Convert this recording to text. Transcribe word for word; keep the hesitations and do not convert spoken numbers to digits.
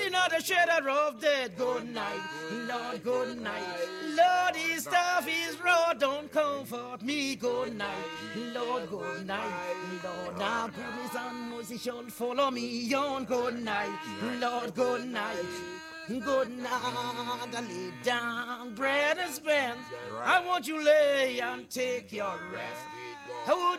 Falling out the shadow of death. Good night, Lord, good night. Lord, his staff is raw, don't comfort me. Good night, Lord, good night. Lord, now goodness and mercy shall follow me on. Good night, Lord, good night. Good night, I lay down, bread and spend. I want you lay and take your rest. Oh,